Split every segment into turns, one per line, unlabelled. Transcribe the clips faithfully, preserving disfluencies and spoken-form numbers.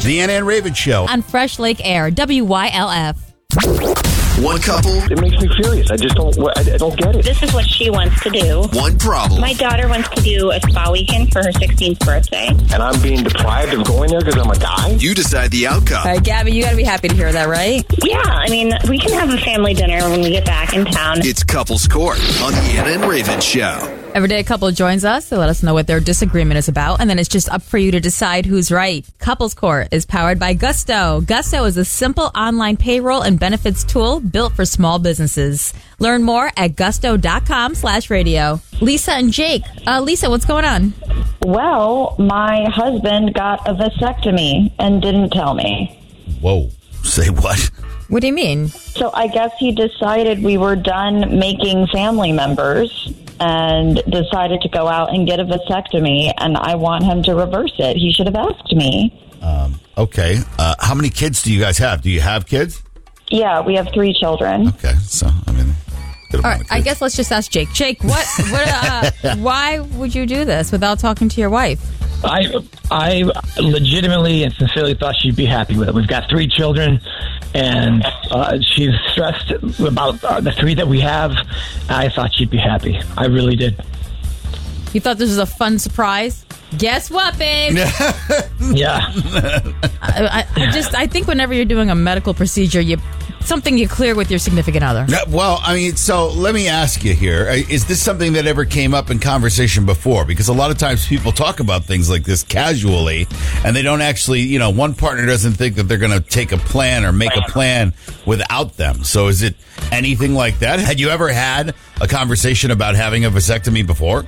The Ann and Raven Show.
On Fresh Lake Air, W Y L F.
One couple.
It makes me furious. I just don't. I don't get it.
This is what she wants to do.
One problem.
My daughter wants to do a spa weekend for her sixteenth birthday.
And I'm being deprived of going there because I'm a guy?
You decide the outcome.
All right, Gabby, you got to be happy to hear that, right?
Yeah, I mean, we can have a family dinner when we get back in town.
It's Couples Court on the Ann and Raven Show.
Every day a couple joins us to let us know what their disagreement is about, and then it's just up for you to decide who's right. Couples Court is powered by Gusto. Gusto is a simple online payroll and benefits tool built for small businesses. Learn more at gusto.com slash radio. Lisa and Jake. Uh, Lisa, what's going on?
Well, my husband got a vasectomy and didn't tell me.
Whoa. Say what?
What do you mean?
So I guess he decided we were done making family members and decided to go out and get a vasectomy, and I want him to reverse it. He should have asked me.
Um, okay. Uh, how many kids do you guys have? Do you have kids?
Yeah, we have three children.
Okay. So, I mean...
All right, I guess let's just ask Jake. Jake, what? what uh, why would you do this without talking to your wife?
I I legitimately and sincerely thought she'd be happy with it. We've got three children, and uh, she's stressed about uh, the three that we have. I thought she'd be happy. I really did.
You thought this was a fun surprise? Guess what, babe?
Yeah.
I, I, I just I think whenever you're doing a medical procedure, you something you clear with your significant other.
Yeah, well, I mean, so let me ask you here. Is this something that ever came up in conversation before? Because a lot of times people talk about things like this casually, and they don't actually, you know, one partner doesn't think that they're going to take a plan or make a plan without them. So is it anything like that? Had you ever had a conversation about having a vasectomy before?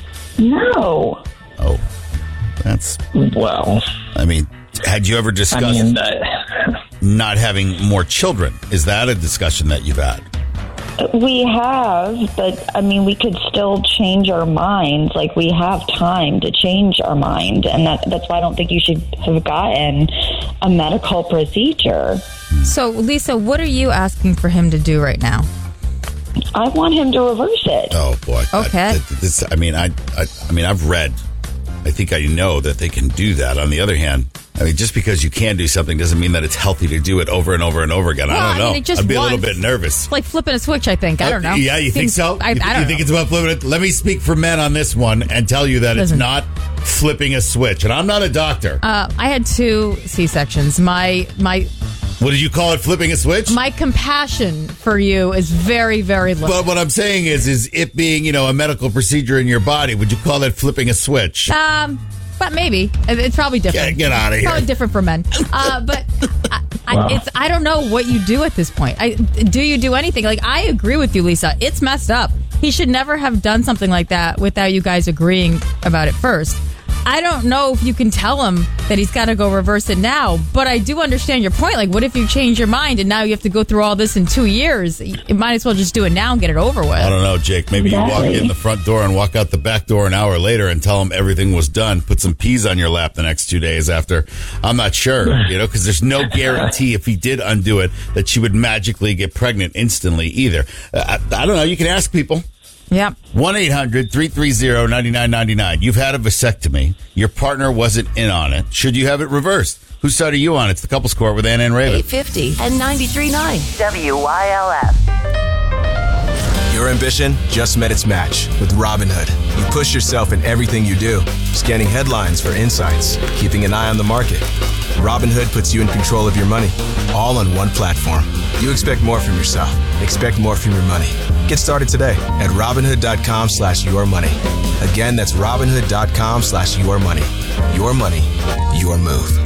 No.
Oh, that's...
Well...
I mean, had you ever discussed...
I mean, uh,
not having more children? Is that a discussion that you've had?
We have, but I mean, we could still change our minds. Like, we have time to change our mind, and that, that's why I don't think you should have gotten a medical procedure.
So, Lisa, what are you asking for him to do right now?
I want him to reverse it.
Oh boy!
Okay.
That, this, I mean, I, I, I mean, I've read. I think I know that they can do that. On the other hand, I mean, just because you can do something doesn't mean that it's healthy to do it over and over and over again.
Well,
I don't know.
I mean, it just
I'd be
once.
a little bit nervous.
It's like flipping a switch, I think. I don't know.
Uh, yeah, you think
Seems-
so?
I, I
you,
don't
you
know.
think it's about flipping it? Let me speak for men on this one and tell you that
Listen.
it's not flipping a switch. And I'm not a doctor.
Uh, I had two C-sections. My my
What did you call it? Flipping a switch?
my compassion for you is very, very low.
But what I'm saying is, is it being, you know, a medical procedure in your body, would you call that flipping a switch?
Um, but maybe It- it's probably different.
Get, get out of here.
Probably different for men. Uh, but I, I,
Wow.
it's I don't know what you do at this point. I do you do anything? Like, I agree with you, Lisa. It's messed up. He should never have done something like that without you guys agreeing about it first. I don't know if you can tell him that he's got to go reverse it now, but I do understand your point. Like, what if you change your mind and now you have to go through all this in two years? You might as well just do it now and get it over with.
I don't know, Jake. Maybe you walk
Exactly.
in the front door and walk out the back door an hour later and tell him everything was done. Put some peas on your lap the next two days after. I'm not sure, you know, because there's no guarantee if he did undo it that she would magically get pregnant instantly either. Uh, I, I don't know. You can ask people.
Yep.
one eight hundred three three zero nine nine nine nine. You've had a vasectomy. Your partner wasn't in on it. Should you have it reversed? Whose side are you on? It's the Couples Court with Ann and Raven.
eight fifty and ninety-three point nine W Y L F.
Your ambition just met its match with Robinhood. You push yourself in everything you do, scanning headlines for insights, keeping an eye on the market. Robinhood puts you in control of your money, all on one platform. You expect more from yourself. Expect more from your money. Get started today at Robinhood.com slash your money. Again, that's Robinhood.com slash your money. Your money, your move.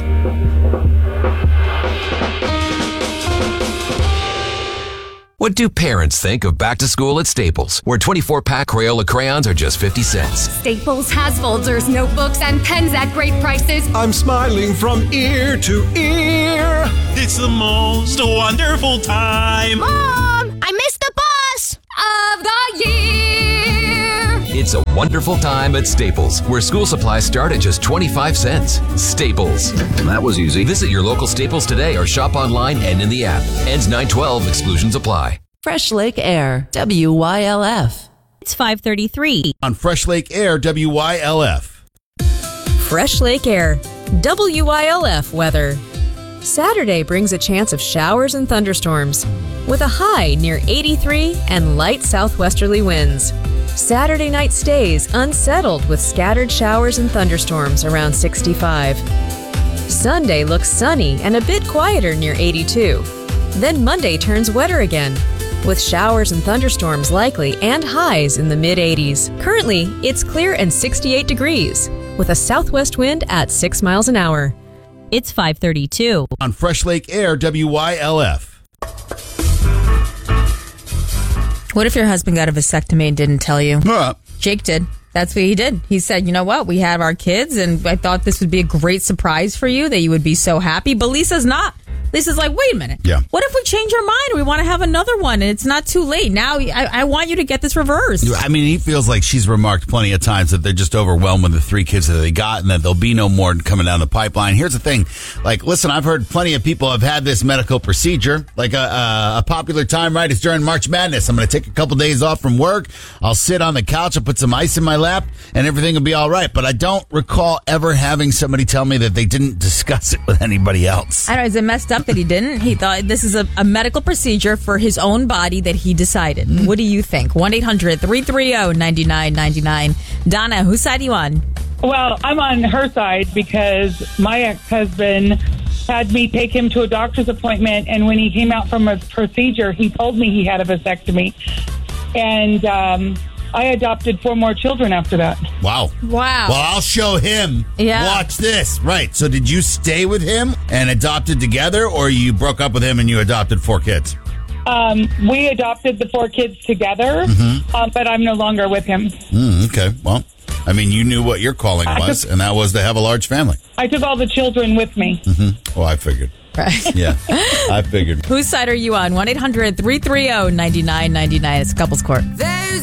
What do parents think of back to school at Staples, where twenty-four pack Crayola crayons are just fifty cents?
Staples has folders, notebooks, and pens at great prices.
I'm smiling from ear to ear.
It's the most wonderful time.
Mom, I missed the bus of the year.
It's a wonderful time at Staples, where school supplies start at just twenty-five cents. Staples.
That was easy.
Visit your local Staples today or shop online and in the app. Ends nine twelve. Exclusions apply.
Fresh Lake Air, W Y L F.
It's five thirty-three.
On Fresh Lake Air, W Y L F.
Fresh Lake Air.
W I L F weather. Saturday brings a chance of showers and thunderstorms, with a high near eighty-three and light southwesterly winds. Saturday night stays unsettled with scattered showers and thunderstorms around sixty-five. Sunday looks sunny and a bit quieter near eighty-two. Then Monday turns wetter again, with showers and thunderstorms likely and highs in the mid-eighties. Currently, it's clear and sixty-eight degrees, with a southwest wind at six miles an hour.
It's five thirty-two.
On Fresh Lake Air, W Y L F.
What if your husband got a vasectomy and didn't tell you?
Uh.
Jake did. That's what he did. He said, you know what? We have our kids, and I thought this would be a great surprise for you, that you would be so happy. But Lisa's not. Lisa's like, wait a minute.
Yeah.
What if we change our mind? We want to have another one, and it's not too late. Now, I, I want you to get this reversed.
I mean, he feels like she's remarked plenty of times that they're just overwhelmed with the three kids that they got and that there'll be no more coming down the pipeline. Here's the thing. Like, listen, I've heard plenty of people have had this medical procedure. Like a, a, a popular time, right? It's during March Madness. I'm going to take a couple days off from work. I'll sit on the couch. I'll put some ice in my lap and everything will be all right. But I don't recall ever having somebody tell me that they didn't discuss it with anybody else.
I don't know. Is it messed up that he didn't? He thought this is a, a medical procedure for his own body that he decided. Mm-hmm. What do you think? one eight hundred three three zero nine nine nine nine. Donna, whose side are you on?
Well, I'm on her side because my ex-husband had me take him to a doctor's appointment, and when he came out from a procedure, he told me he had a vasectomy. And um, I adopted four more children after that.
Wow.
Wow.
Well, I'll show him.
Yeah.
Watch this. Right. So did you stay with him and adopted together, or you broke up with him and you adopted four kids?
Um, we adopted the four kids together,
mm-hmm.
uh, but I'm no longer with him.
Mm, okay. Well, I mean, you knew what your calling was, and that was to have a large family.
I took all the children with me.
Mm-hmm. Oh, I figured.
Right.
Yeah, I figured.
Whose side are you on? one eight hundred three three zero nine nine nine nine. It's Couples Court.